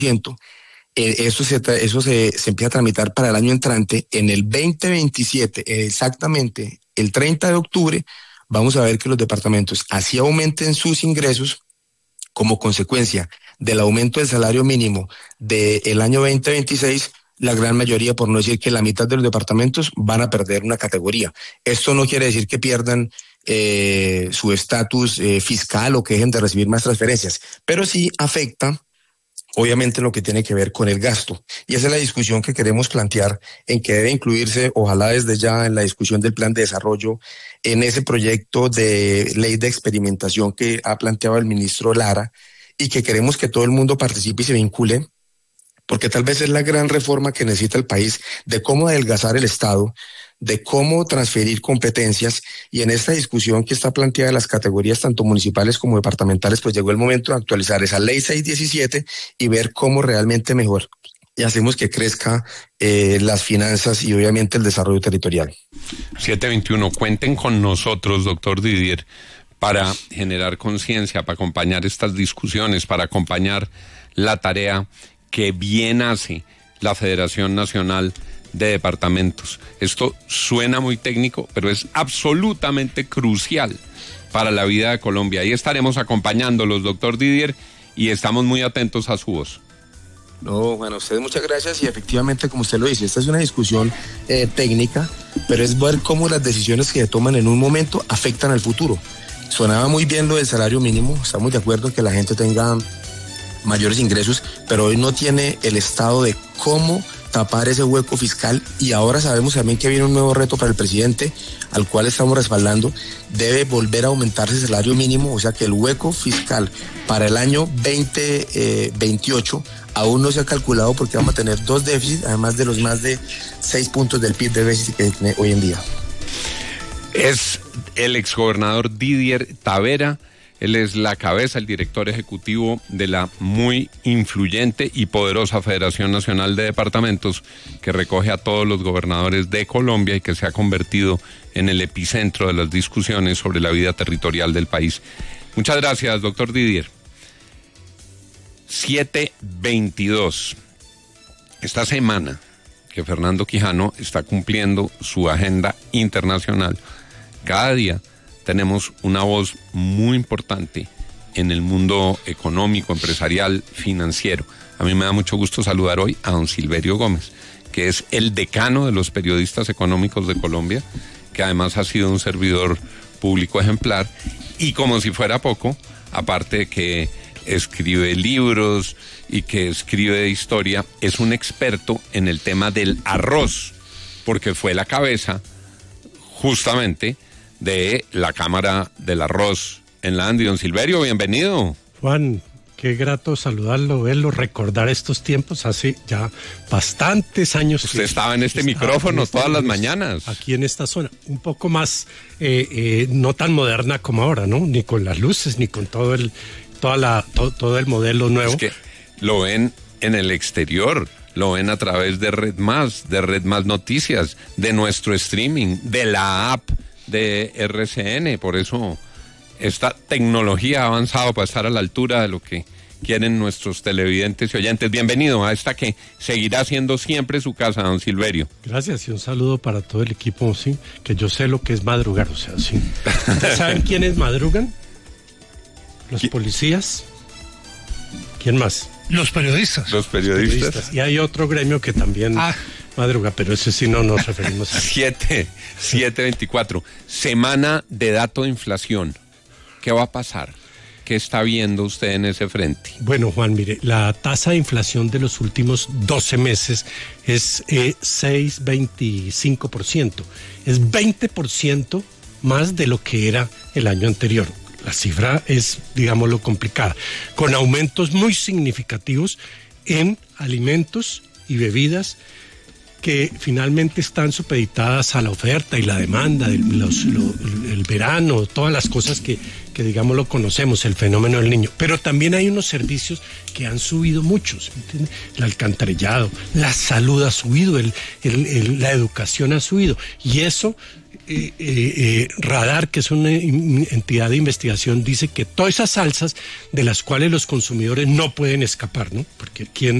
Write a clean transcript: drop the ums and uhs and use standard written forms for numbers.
Eso se empieza a tramitar para el año entrante. En el 2027, exactamente el 30 de octubre, vamos a ver que los departamentos así aumenten sus ingresos como consecuencia del aumento del salario mínimo del año 2026, la gran mayoría, por no decir que la mitad de los departamentos, van a perder una categoría. Esto no quiere decir que pierdan su estatus fiscal o que dejen de recibir más transferencias, pero sí afecta obviamente lo que tiene que ver con el gasto. Y esa es la discusión que queremos plantear, en que debe incluirse, ojalá desde ya, en la discusión del plan de desarrollo, en ese proyecto de ley de experimentación que ha planteado el ministro Lara, y que queremos que todo el mundo participe y se vincule, porque tal vez es la gran reforma que necesita el país, de cómo adelgazar el Estado, de cómo transferir competencias, y en esta discusión que está planteada de las categorías tanto municipales como departamentales, pues llegó el momento de actualizar esa ley 617 y ver cómo realmente mejor y hacemos que crezca las finanzas y obviamente el desarrollo territorial. 721, cuenten con nosotros, doctor Didier, para generar conciencia, para acompañar estas discusiones, para acompañar la tarea que bien hace la Federación Nacional de Departamentos. Esto suena muy técnico, pero es absolutamente crucial para la vida de Colombia. Ahí estaremos acompañándolos, doctor Didier, y estamos muy atentos a su voz. No, bueno, a ustedes muchas gracias, y efectivamente, como usted lo dice, esta es una discusión técnica, pero es ver cómo las decisiones que se toman en un momento afectan al futuro. Sonaba muy bien lo del salario mínimo, estamos de acuerdo en que la gente tenga mayores ingresos, pero hoy no tiene el Estado de cómo tapar ese hueco fiscal, y ahora sabemos también que viene un nuevo reto para el presidente, al cual estamos respaldando. Debe volver a aumentarse el salario mínimo, o sea que el hueco fiscal para el año 2028 aún no se ha calculado, porque vamos a tener 2 déficits, además de los más de 6 puntos del PIB de déficit que tiene hoy en día. Es el exgobernador Didier Tavera. Él es la cabeza, el director ejecutivo de la muy influyente y poderosa Federación Nacional de Departamentos, que recoge a todos los gobernadores de Colombia y que se ha convertido en el epicentro de las discusiones sobre la vida territorial del país. Muchas gracias, doctor Didier. 7:22. Esta semana que Fernando Quijano está cumpliendo su agenda internacional, cada día tenemos una voz muy importante en el mundo económico, empresarial, financiero. A mí me da mucho gusto saludar hoy a don Silverio Gómez, que es el decano de los periodistas económicos de Colombia, que además ha sido un servidor público ejemplar, y como si fuera poco, aparte de que escribe libros y que escribe historia, es un experto en el tema del arroz, porque fue la cabeza justamente de la Cámara del Arroz en la Andi. Don Silverio, bienvenido. Juan, qué grato saludarlo, verlo, recordar estos tiempos, hace ya bastantes años. Usted estaba en este micrófono todas las mañanas. Aquí en esta zona, un poco más, no tan moderna como ahora, ¿no? Ni con las luces, ni con todo el modelo nuevo. Es que lo ven en el exterior, lo ven a través de Red Más Noticias, de nuestro streaming, de la app de RCN. Por eso esta tecnología ha avanzado para estar a la altura de lo que quieren nuestros televidentes y oyentes. Bienvenido a esta que seguirá siendo siempre su casa, don Silverio. Gracias, y un saludo para todo el equipo, sí, que yo sé lo que es madrugar, o sea, sí. ¿Saben quiénes madrugan? Los policías. ¿Quién más? Los periodistas. Los periodistas. Y hay otro gremio que también madruga, pero ese sí no nos referimos a 7:24. Semana de dato de inflación. ¿Qué va a pasar? ¿Qué está viendo usted en ese frente? Bueno, Juan, mire, la tasa de inflación de los últimos 12 meses es 6.25%. Es 20% más de lo que era el año anterior. La cifra es, digámoslo, complicada, con aumentos muy significativos en alimentos y bebidas que finalmente están supeditadas a la oferta y la demanda, el verano, todas las cosas que digamos lo conocemos, el fenómeno del niño. Pero también hay unos servicios que han subido muchos, ¿entiende? El alcantarillado, la salud ha subido, la educación ha subido, y eso Radar, que es una entidad de investigación, dice que todas esas salsas de las cuales los consumidores no pueden escapar, ¿no? Porque